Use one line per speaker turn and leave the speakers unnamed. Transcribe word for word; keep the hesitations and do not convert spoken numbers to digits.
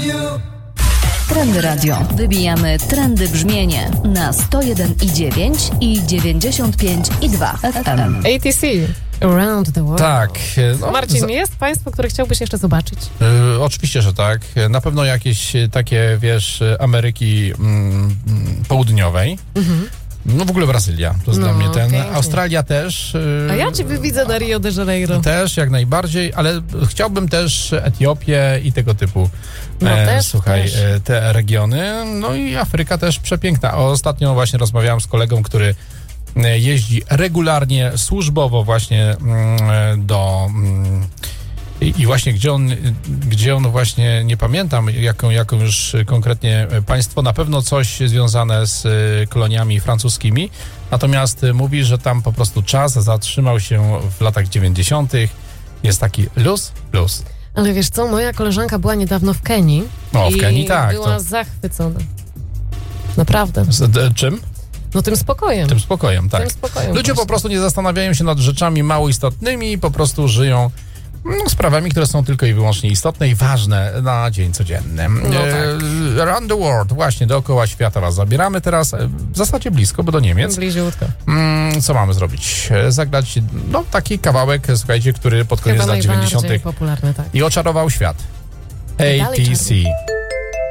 Trendy Radio. Wybijamy trendy brzmienie na sto jeden i dziewięć i dziewięćdziesiąt pięć i dwa F M.
A T C. Around the world.
Tak. No,
Marcin,
za...
jest państwo, które chciałbyś jeszcze zobaczyć?
Yy, oczywiście, że tak. Na pewno jakieś takie, wiesz, Ameryki mm, Południowej. Mhm. No w ogóle Brazylia, to jest
no,
dla mnie ten.
pięknie.
Australia też. Yy,
A ja ciebie widzę na Rio de Janeiro.
Też, jak najbardziej, ale chciałbym też Etiopię i tego typu,
no,
e,
też,
słuchaj,
też.
E, te regiony. No i Afryka też przepiękna. Ostatnio właśnie rozmawiałem z kolegą, który jeździ regularnie, służbowo właśnie mm, do... Mm, I, I właśnie gdzie on, gdzie on właśnie, nie pamiętam jaką, jaką już konkretnie państwo, na pewno coś związane z koloniami francuskimi, natomiast mówi, że tam po prostu czas zatrzymał się w latach dziewięćdziesiątych. Jest taki luz, luz.
Ale wiesz co, moja koleżanka była niedawno w Kenii.
No, w Kenii tak.
była
To...
zachwycona. Naprawdę.
Z, d, czym?
No tym spokojem.
Tym spokojem, tak.
Tym spokojem
Ludzie
właśnie.
po prostu nie zastanawiają się nad rzeczami mało istotnymi, po prostu żyją no, sprawami, które są tylko i wyłącznie istotne i ważne na dzień codzienny.
No tak.
e, Around the world, właśnie dookoła świata was zabieramy teraz, w zasadzie blisko, bo do Niemiec.
Bliziutko.
Mm, co mamy zrobić? Zagrać no, taki kawałek, słuchajcie, który pod koniec
Chyba
lat dziewięćdziesiątych
popularny, tak.
i oczarował świat. A T C.